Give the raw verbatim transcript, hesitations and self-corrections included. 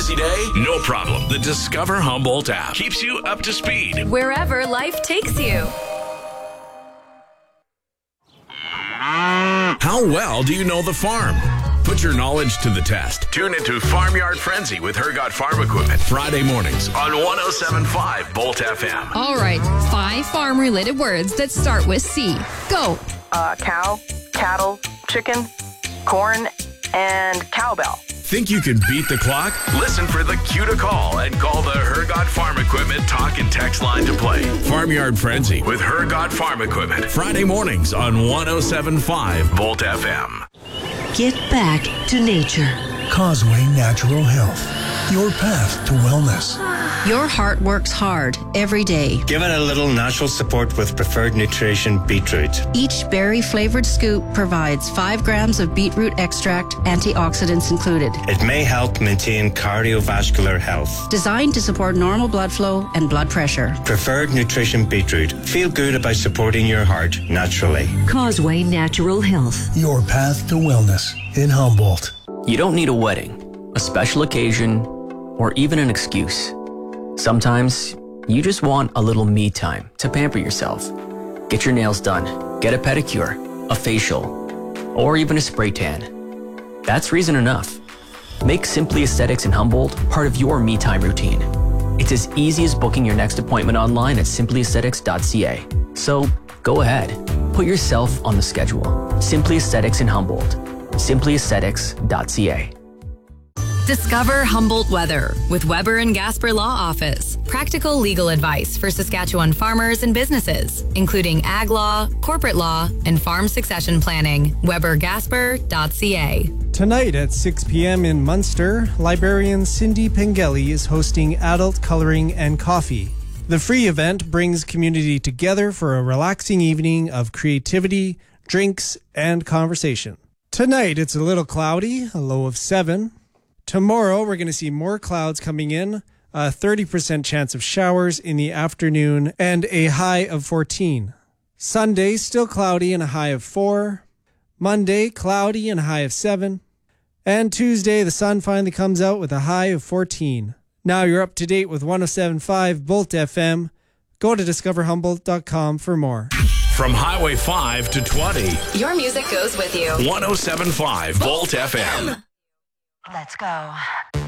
busy day? No problem. The Discover Humboldt app keeps you up to speed wherever life takes you. How well do you know the farm? Put your knowledge to the test. Tune into Farmyard Frenzy with Hergot Farm Equipment Friday mornings on one oh seven point five Bolt F M. All right, five farm-related words that start with C. Go. Uh, cow, cattle, chicken, corn, and cowbell. Think you can beat the clock? Listen for the cue to call and call the Hergot Farm Equipment talk and text line to play. Farmyard Frenzy with Hergot Farm Equipment Friday mornings on one oh seven point five Bolt F M. Get back to nature. Causeway Natural Health. Your path to wellness. Your heart works hard every day. Give it a little natural support with Preferred Nutrition Beetroot. Each berry-flavored scoop provides five grams of beetroot extract, antioxidants included. It may help maintain cardiovascular health. Designed to support normal blood flow and blood pressure. Preferred Nutrition Beetroot. Feel good about supporting your heart naturally. Causeway Natural Health. Your path to wellness in Humboldt. You don't need a wedding, a special occasion, or even an excuse. Sometimes you just want a little me time to pamper yourself. Get your nails done, get a pedicure, a facial, or even a spray tan. That's reason enough. Make Simply Aesthetics in Humboldt part of your me time routine. It's as easy as booking your next appointment online at simply aesthetics dot c a. So go ahead, put yourself on the schedule. Simply Aesthetics in Humboldt. simply aesthetics dot c a. Discover Humboldt weather with Weber and Gasper Law Office. Practical legal advice for Saskatchewan farmers and businesses, including ag law, corporate law, and farm succession planning. Weber Gasper dot c a. Tonight at six p.m. in Munster, librarian Cindy Pengelly is hosting Adult Coloring and Coffee. The free event brings community together for a relaxing evening of creativity, drinks, and conversation. Tonight it's a little cloudy, a low of seven. Tomorrow, we're going to see more clouds coming in, a thirty percent chance of showers in the afternoon, and a high of fourteen. Sunday, still cloudy and a high of four. Monday, cloudy and a high of seven. And Tuesday, the sun finally comes out with a high of fourteen. Now you're up to date with one oh seven point five Bolt F M. Go to discover humboldt dot com for more. From Highway five to twenty. Your music goes with you. one oh seven point five Bolt F M. Let's go.